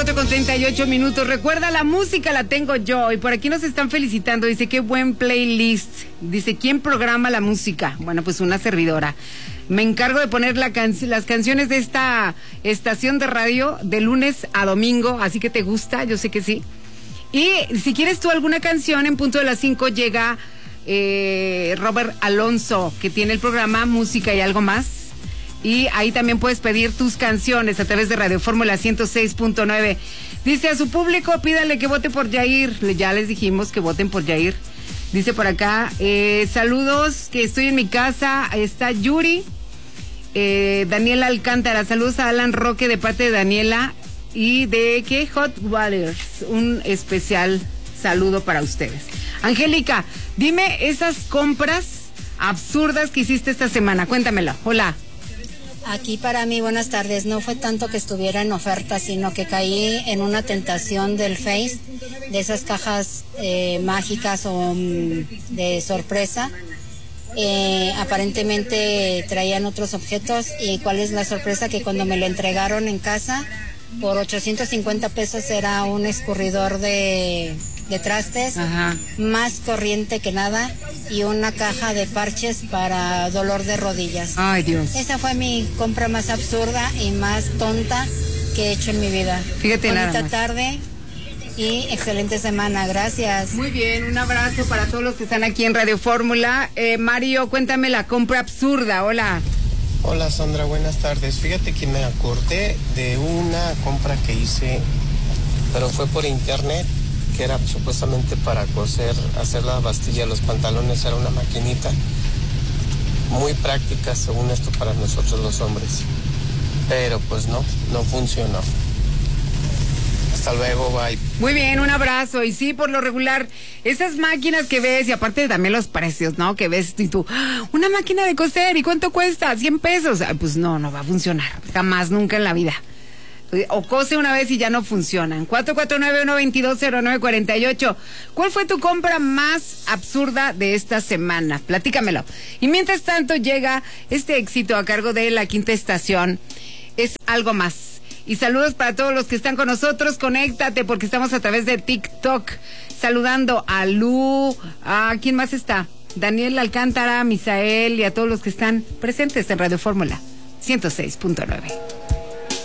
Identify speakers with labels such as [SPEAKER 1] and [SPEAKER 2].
[SPEAKER 1] 4:38. Recuerda, la música la tengo yo. Y por aquí nos están felicitando. Dice, qué buen playlist. Dice, ¿quién programa la música? Bueno, pues una servidora. Me encargo de poner las canciones de esta estación de radio de lunes a domingo. Así que te gusta, yo sé que sí. Y si quieres tú alguna canción, en punto de las 5 llega Robert Alonso, que tiene el programa Música y Algo Más. Y ahí también puedes pedir tus canciones a través de Radio Fórmula 106.9. Dice, a su público pídale que vote por Yair. Ya les dijimos que voten por Yair. Dice por acá, saludos, que estoy en mi casa. Está Yuri, Daniela Alcántara. Saludos a Alan Roque de parte de Daniela. Y de que Hot Waters, un especial saludo para ustedes. Angélica, dime esas compras absurdas que hiciste esta semana. Cuéntamelo. Hola.
[SPEAKER 2] Aquí para mí, buenas tardes, no fue tanto que estuviera en oferta, sino que caí en una tentación del Face, de esas cajas mágicas o de sorpresa. Aparentemente traían otros objetos, y cuál es la sorpresa, que cuando me lo entregaron en casa, por 850 pesos era un escurridor de trastes. Ajá. Más corriente que nada, y una caja de parches para dolor de rodillas.
[SPEAKER 1] Ay, Dios.
[SPEAKER 2] Esa fue mi compra más absurda y más tonta que he hecho en mi vida.
[SPEAKER 1] Fíjate,
[SPEAKER 2] bonita
[SPEAKER 1] nada más.
[SPEAKER 2] Tarde y excelente semana, gracias.
[SPEAKER 1] Muy bien, un abrazo para todos los que están aquí en Radio Fórmula. Mario, cuéntame la compra absurda. Hola.
[SPEAKER 3] Hola Sandra, buenas tardes. Fíjate que me acordé de una compra que hice, pero fue por internet, que era supuestamente para coser, hacer la bastilla, los pantalones. Era una maquinita muy práctica, según esto, para nosotros los hombres, pero pues no funcionó. Hasta luego, bye.
[SPEAKER 1] Muy bien, un abrazo. Y sí, por lo regular, esas máquinas que ves, y aparte también los precios, ¿no? Que ves y tú, una máquina de coser, ¿y cuánto cuesta? 100 pesos. Pues no va a funcionar, jamás, nunca en la vida. O cose una vez y ya no funcionan. 449-122-0948. ¿Cuál fue tu compra más absurda de esta semana? Platícamelo. Y mientras tanto llega este éxito a cargo de La Quinta Estación. Es Algo Más. Y saludos para todos los que están con nosotros. Conéctate porque estamos a través de TikTok. Saludando a Lu, a ¿quién más está? Daniel Alcántara, Misael y a todos los que están presentes en Radio Fórmula 106.9.